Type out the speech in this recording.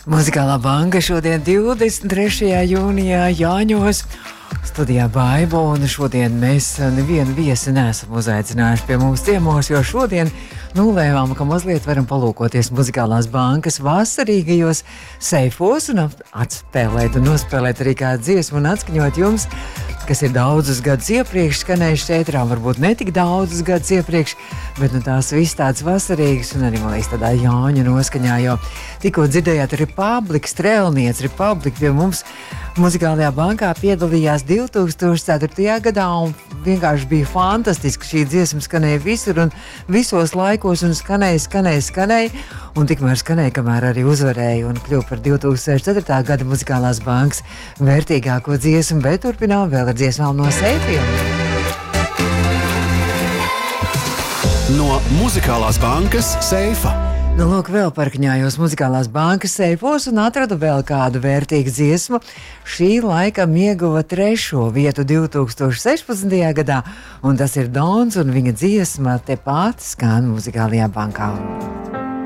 Muzikālā banka šodien 23. jūnijā Jāņos studijā Baiba, un šodien mēs nevienu viesi neesam uzaicinājuši pie mums ciemos, jo šodien nolēmām, ka mazliet varam palūkoties Muzikālās bankas vasarīgajos seifos un atspēlēt un nospēlēt arī kādu dziesmu un atskaņot jums, kas ir daudzus gadus iepriekš skanējuši ētrā, varbūt ne tik daudzus gadus iepriekš, bet tās viss tāds vasarīgas un arī, man liekas, tādā Jāņa noskaņā, jo tikko dzirdējāt Republika, Strēlniece Republika pie mums Muzikālajā bankā piedalījās 2004. gadā un vienkārši bija fantastiski. Šī dziesma skanēja visur un visos laikos un skanēja un tikmēr skanēja, kamēr arī uzvarēja un kļuva par 2004. gada Muzikālās bankas vērtīgāko dziesmu, bet turpinām vēl ar dziesmām no seifiem. No Muzikālās bankas seifa. Nu, lūk, vēl parkņājos Muzikālās bankas seifos un atradu vēl kādu vērtīgu dziesmu. Šī laikam ieguva 3. vietu 2016. gadā, un tas ir Dons un viņa dziesma tepat skan Muzikālajā bankā.